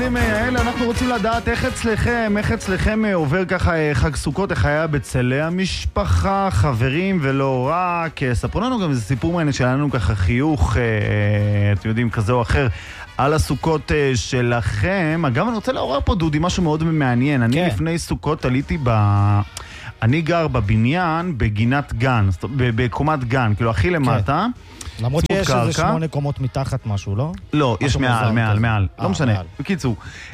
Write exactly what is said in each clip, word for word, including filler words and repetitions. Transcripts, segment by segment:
חברים, אלה, אנחנו רוצים לדעת איך אצלכם, איך אצלכם עובר ככה חג סוכות, איך היה בצלי המשפחה, חברים ולא רק. ספרו לנו גם איזה סיפור מעניין שלנו ככה חיוך, אתם יודעים, כזה או אחר, על הסוכות שלכם. אגב, אני רוצה לעורר פה, דודי, משהו מאוד מעניין. אני לפני סוכות עליתי ב... אני גר בבניין בגינת גן, בקומת גן, כאילו הכי למטה. למרות שיש איזה שמונה קומות מתחת משהו, לא? לא, יש מעל, מעל, מעל. לא משנה. בקיצור.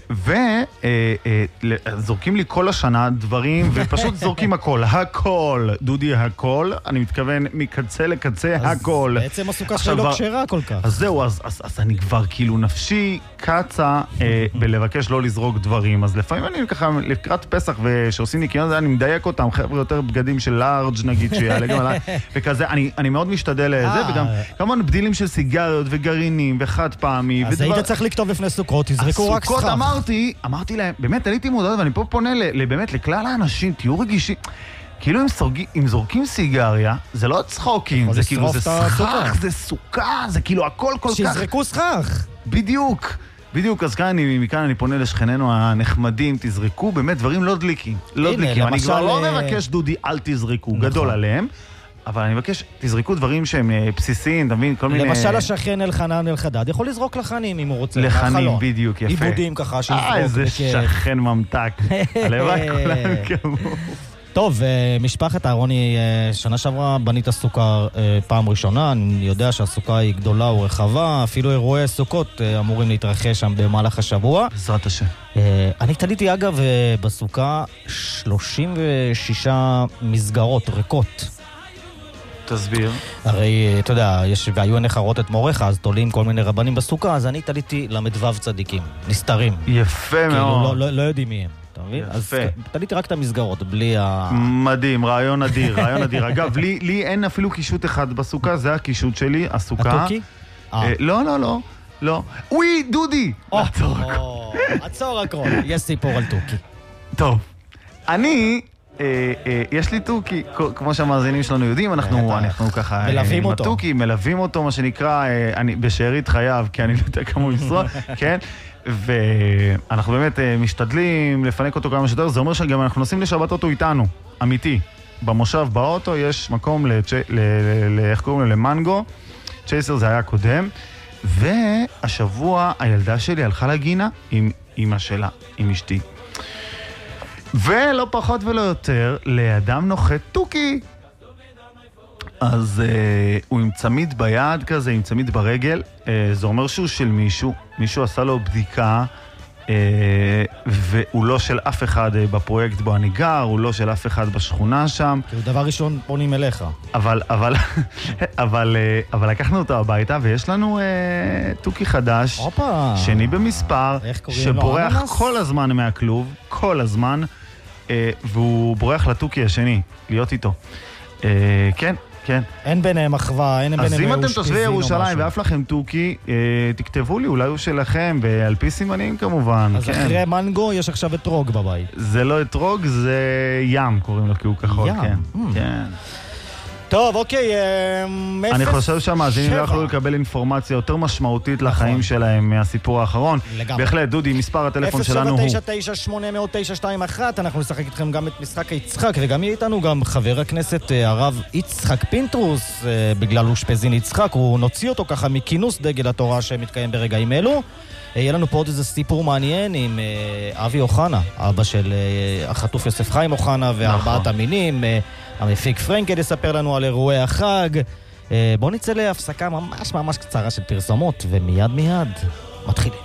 וזורקים לי כל השנה דברים, ופשוט זורקים הכל. הכל. דודי, הכל. אני מתכוון מקצה לקצה, הכל. בעצם הסוכה שלי לא כשרה כל כך. אז זהו, אז אני כבר כאילו נפשי קצה בלבקש לא לזרוק דברים. אז לפעמים אני ככה לקראת פסח ושעושים ניקיון, אני מדייק אותם, חבר'ה יותר בגדים של לארג' נגיד, שיעלה גם עליי. וכזה, אני מאוד משתדל לזה, וגם כמובן בדילים של סיגריות וגרעינים וחד פעמי. אז היית צריך לכתוב לפני סוכות, תזרקו רק סכך. הסוכות אמרתי, אמרתי להם, באמת עליתי מודעות, ואני פה פונה באמת לכלל האנשים, תהיו רגישים. כאילו אם זורקים סיגריה, זה לא צחוקים, זה כאילו זה סכך, זה סוכה, זה כאילו הכל כל כך. שיזרקו סכך. בדיוק, בדיוק, אז כאן, מכאן אני פונה לשכננו הנחמדים, תזרקו באמת דברים לא דליקים, לא דליקים. אני כבר לא מבקש, דודי, אל תזרקו, גדול עליהם. אבל אני מבקש, תזרקו דברים שהם בסיסיים, אתה מבין? כל מיני... למשל השכן אלחנן אלחדד, יכול לזרוק לחנים אם הוא רוצה. לחנים, בדיוק, יפה. עיבודים ככה, שיזרוק. אה, איזה שכן ממתק. הלוואי כולם כמו. טוב, משפחת אהרוני, שנה שעברה בנית סוכה פעם ראשונה, אני יודע שהסוכה היא גדולה ורחבה, אפילו אירועי סוכות אמורים להתרחש שם במהלך השבוע. בעזרת השם. אני תליתי אגב בסוכה שלושים ושש מסגרות ריקות. תסביר. הרי, אתה יודע, יש, והיו נחרות את מורך, אז תולים כל מיני רבנים בסוכה, אז אני תליתי למדבב צדיקים, נסתרים. יפה מאוד. כאילו, לא, לא יודעים מי הם, אתה מבין? אז תליתי רק את המסגרות, בלי ה... מדהים, רעיון אדיר, רעיון אדיר. אגב, לי, לי אין אפילו קישוט אחד בסוכה, זה הקישוט שלי, הסוכה. הטוקי? לא, לא, לא. לא. אוי, דודי! עצור הכל. עצור הכל. יש סיפור על טוקי. טוב. אני... יש לי טוקי, כמו שהמאזינים שלנו יודעים, אנחנו ככה מלווים אותו. טוקי, מלווים אותו, מה שנקרא, בשארית חייו, כי אני לא יודע כמה הוא ישרוד, כן? ואנחנו באמת משתדלים לפנק אותו כמה שיותר, זה אומר שגם אנחנו נוסעים לשבת אוטו איתנו, אמיתי. במושב באוטו יש מקום, איך קוראים לו? למנגו, צ'ייסר זה היה קודם, והשבוע הילדה שלי הלכה לגינה עם אמא שלה, עם אשתי. ולא פחות ולא יותר, לאדם נוחת טוקי. אז אה, הוא עם צמיד ביד כזה, עם צמיד ברגל. אה, זה אומר שהוא של מישהו. מישהו עשה לו בדיקה, אה, והוא לא של אף אחד אה, בפרויקט בו אני גר, הוא לא של אף אחד בשכונה שם. כאילו דבר ראשון פונים אליך. אבל, אבל, אבל, אה, אבל לקחנו אותו הביתה, ויש לנו אה, טוקי חדש, אופה. שני במספר, שבורח כל הזמן מהכלוב, כל הזמן. והוא בורח לטוקי השני, להיות איתו. כן, כן. אין ביניהם אחווה, אין ביניהם... אז אם אתם תושבי ירושלים ואף לכם טוקי, תכתבו לי, אולי הוא שלכם, ועל פי סימנים כמובן. אז אחרי מנגו יש עכשיו אתרוג בבית. זה לא אתרוג, זה ים, קוראים לו, כי הוא כחול. ים? כן. טוב, אוקיי, אני חושב שהמאזינים לא יכולו לקבל אינפורמציה יותר משמעותית לחיים שלהם מהסיפור האחרון. בהחלט, דודי, מספר הטלפון שלנו הוא... אפס שבע תשע תשע שמונה אפס אפס תשע שתיים אחת, אנחנו נשחק איתכם גם את משחק היצחק, וגם יהיה איתנו גם חבר הכנסת הרב יצחק פינטרוס, בגלל הוא שפזין יצחק, הוא נוציא אותו ככה מכינוס דגל התורה שמתקיים ברגעים אלו. יהיה לנו פה עוד איזה סיפור מעניין עם אבי אוחנה, אבא של החטוף יוסף חיים אוחנה וארבעת המינים. המפיק פרנקל יספר לנו על אירועי החג. בואו נצא להפסקה ממש ממש קצרה של פרסומות, ומיד מיד מתחילים.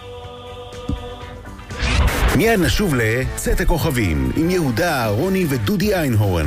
מיד נשוב לצאת הכוכבים עם יהודה, רוני ודודי איינהורן.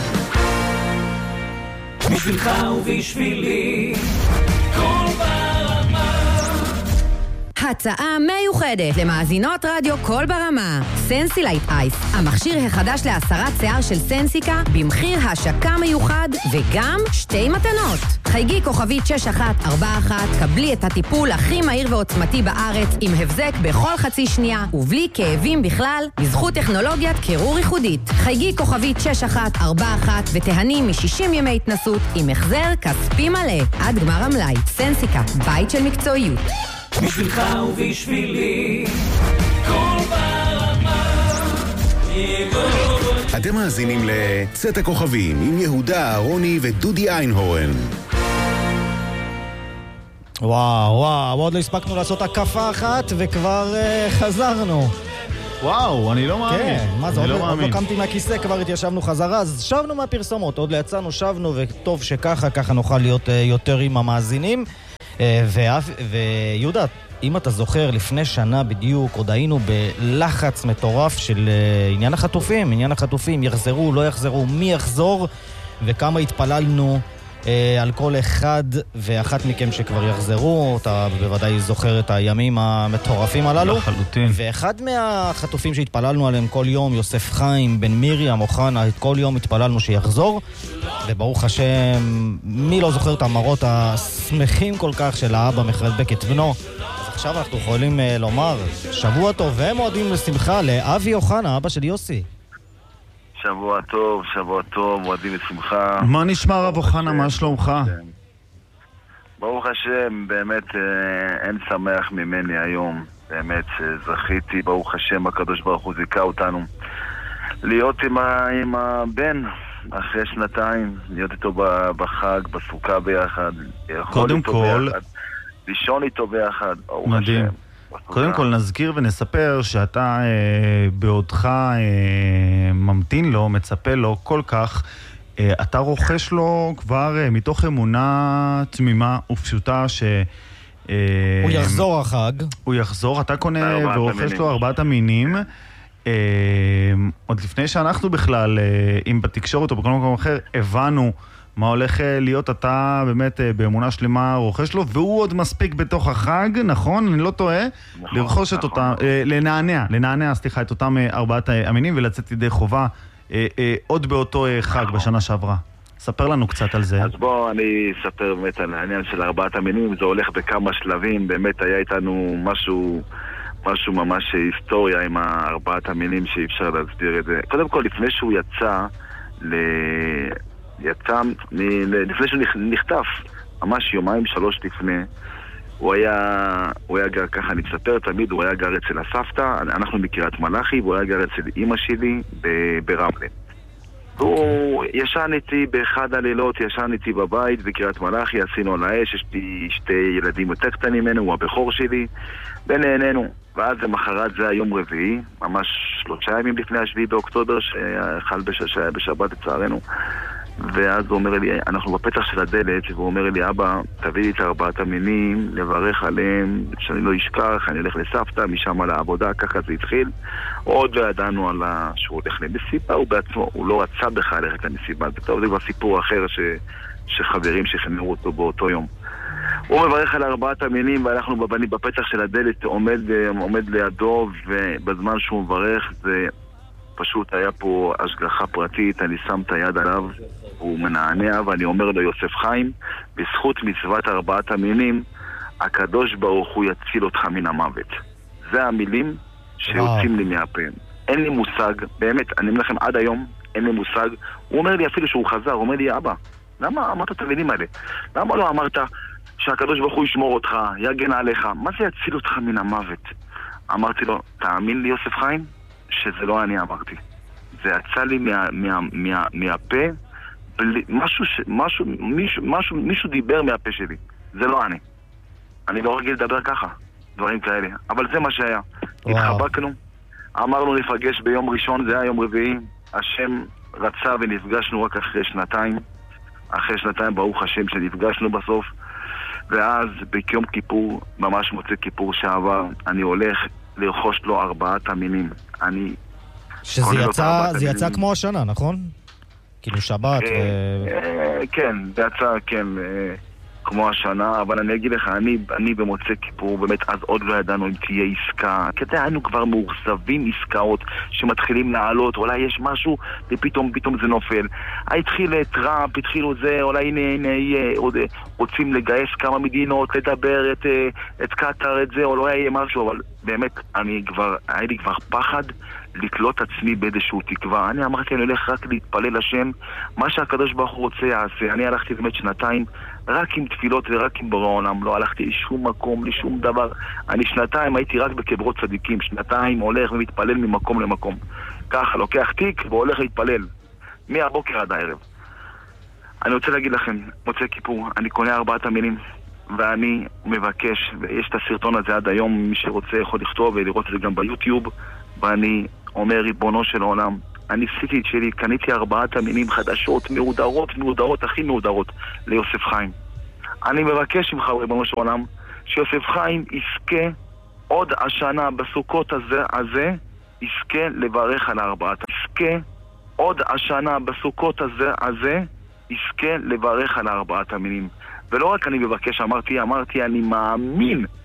בשבילך ובשבילי כל ברמה. הצעה מיוחדת למאזינות רדיו כל ברמה. סנסילייט אייס, המכשיר החדש להסרת שיער של סנסיקה במחיר השקה מיוחד וגם שתי מתנות. חייגי כוכבית שש אחת ארבע אחת, קבלי את הטיפול הכי מהיר ועוצמתי בארץ עם הבזק בכל חצי שנייה ובלי כאבים בכלל בזכות טכנולוגיית קירור ייחודית. חייגי כוכבית שש אחת ארבע אחת ותהני מ-שישים ימי התנסות עם החזר כספי מלא עד גמר המלאי. סנסיקה, בית של מקצועיות. בשבילך ובשבילי כל אתם מאזינים לצאת הכוכבים עם יהודה, רוני ודודי איינהורן. וואו, וואו, עוד לא הספקנו לעשות הקפה אחת וכבר uh, חזרנו. וואו, אני לא מאמין. כן, מה זה, אני עוד לא לא מאמין. קמתי מהכיסא, כבר התיישבנו חזרה, אז שבנו מהפרסומות, עוד לא יצאנו, שבנו, וטוב שככה, ככה נוכל להיות uh, יותר עם המאזינים. Uh, ואף, ויהודה, אם אתה זוכר, לפני שנה בדיוק, עוד היינו בלחץ מטורף של uh, עניין החטופים, עניין החטופים, יחזרו, לא יחזרו, מי יחזור, וכמה התפללנו uh, על כל אחד ואחת מכם שכבר יחזרו. אתה בוודאי זוכר את הימים המטורפים הללו. לחלוטין. ואחד מהחטופים שהתפללנו עליהם כל יום, יוסף חיים, בן מירי, אוחנה, כל יום התפללנו שיחזור, וברוך השם, מי לא זוכר את המראות השמחים כל כך של האבא מחבק את בנו. אז עכשיו אנחנו יכולים uh, לומר שבוע טוב ומועדים לשמחה לאבי אוחנה, אבא של יוסי. שבוע טוב, שבוע טוב, מועדים לשמחה. מה נשמע רב אוחנה, מה שלומך? ברוך השם, באמת אין שמח ממני היום. באמת שזכיתי, ברוך השם, הקדוש ברוך הוא זיכה אותנו להיות עם, ה, עם הבן אחרי שנתיים, להיות איתו בחג, בסוכה ביחד, קודם כל, ביחד, לישון איתו ביחד. מדהים. קודם כל נזכיר ונספר שאתה אה, בעודך אה, ממתין לו, מצפה לו כל כך, אה, אתה רוכש לו כבר אה, מתוך אמונה תמימה ופשוטה ש... אה, הוא יחזור החג. הוא יחזור, אתה קונה ורוכש לו ארבעת המינים. אה, עוד לפני שאנחנו בכלל, אה, אם בתקשורת או בכל מקום אחר, הבנו מה הולך להיות, אתה באמת באמונה שלמה רוכש לו, והוא עוד מספיק בתוך החג, נכון? אני לא טועה, נכון, לרכוש נכון. את אותם, אה, לנענע, לנענע, סליחה, את אותם אה, ארבעת המינים ולצאת ידי חובה אה, אה, עוד באותו אה, חג נכון. בשנה שעברה. ספר לנו קצת על זה. אז בוא אני אספר באמת על העניין של ארבעת המינים, זה הולך בכמה שלבים, באמת היה איתנו משהו, משהו ממש היסטוריה עם ארבעת המינים שאי אפשר להסביר את זה. קודם כל, לפני שהוא יצא ל... יצא, לפני שהוא נכתף, ממש יומיים שלוש לפני, הוא היה, הוא היה גר, ככה אני מספר תמיד, הוא היה גר אצל הסבתא, אנחנו בקריית מלאכי, והוא היה גר אצל אמא שלי ברמלה. הוא ישן איתי באחד הלילות, ישן איתי בבית בקריית מלאכי, עשינו על האש, יש לי שתי ילדים יותר קטנים ממנו, הוא הבכור שלי, ונהנינו. ואז למחרת זה היום רביעי, ממש שלושה ימים לפני השביעי באוקטובר, שחל בש... בשבת לצערנו. ואז הוא אומר לי, אנחנו בפתח של הדלת, והוא אומר לי, אבא, תביא לי את ארבעת המינים, לברך עליהם, שאני לא אשכח, אני אלך לסבתא, משם על העבודה, ככה זה התחיל. עוד לא ידענו על שהוא הולך למסיבה, הוא בעצמו, הוא לא רצה בכלל ללכת למסיבה, זה כבר סיפור אחר ש... שחברים שכנעו אותו באותו יום. הוא מברך על ארבעת המינים, ואנחנו בפתח של הדלת עומד, עומד לידו, ובזמן שהוא מברך זה... פשוט היה פה השגחה פרטית, אני שם את היד עליו, הוא מנענע, ואני אומר לו, יוסף חיים, בזכות מצוות ארבעת המינים, הקדוש ברוך הוא יציל אותך מן המוות. זה המילים שיוצאים לי מהפה. אין לי מושג, באמת, אני אומר לכם עד היום, אין לי מושג. הוא אומר לי אפילו שהוא חזר, הוא אומר לי, אבא, למה אמרת את המילים האלה? למה לא אמרת שהקדוש ברוך הוא ישמור אותך, יגן עליך? מה זה יציל אותך מן המוות? אמרתי לו, תאמין לי יוסף חיים? שזה לא אני אמרתי. זה יצא לי מה, מה, מה, מהפה, בלי, משהו, משהו, מישהו, משהו, מישהו דיבר מהפה שלי. זה לא אני. אני לא רגיל לדבר ככה, דברים כאלה. אבל זה מה שהיה. התחבקנו, אמרנו נפגש ביום ראשון, זה היה יום רביעי. השם רצה ונפגשנו רק אחרי שנתיים. אחרי שנתיים, ברוך השם, שנפגשנו בסוף. ואז ביום כיפור, ממש מוצא כיפור שעבר, אני הולך לרכוש לו ארבעת המינים. אני... שזה יצא, זה יצא כמו השנה, נכון? כאילו שבת ו... כן, זה יצא, כן, כמו השנה, אבל אני אגיד לך, אני, אני במוצא כיפור, באמת אז עוד לא ידענו אם תהיה עסקה, כי היינו כבר מאוכזבים עסקאות שמתחילים לעלות, אולי יש משהו ופתאום פתאום זה נופל. התחיל טראמפ, התחילו זה, אולי הנה, הנה, עוד רוצים לגייס כמה מדינות, לדבר את, את קטר, את זה, או לא יהיה משהו, אבל באמת, אני כבר, היה לי כבר פחד לתלות עצמי באיזשהו תקווה. אני אמרתי, אני הולך רק להתפלל לשם, מה שהקדוש ברוך הוא רוצה יעשה. אני הלכתי באמת שנתיים רק עם תפילות ורק עם בורא עולם, לא הלכתי לשום מקום, לשום דבר. אני שנתיים הייתי רק בקברות צדיקים, שנתיים הולך ומתפלל ממקום למקום. ככה, לוקח תיק והולך להתפלל. מהבוקר עד הערב. אני רוצה להגיד לכם, מוצא כיפור, אני קונה ארבעת המילים, ואני מבקש, ויש את הסרטון הזה עד היום, מי שרוצה יכול לכתוב ולראות את זה גם ביוטיוב, ואני אומר, ריבונו של העולם, אני עשיתי את שלי, קניתי ארבעת המילים חדשות, מהודרות, מהודרות, הכי מהודרות, ליוסף חיים. אני מבקש ממך, ריבונו של העולם, שיוסף חיים יזכה עוד השנה בסוכות הזה, הזה יזכה לברך על הארבעת. יזכה עוד השנה בסוכות הזה, הזה יזכה לברך על ארבעת המילים. ולא רק אני מבקש, אמרתי, אמרתי, אני מאמין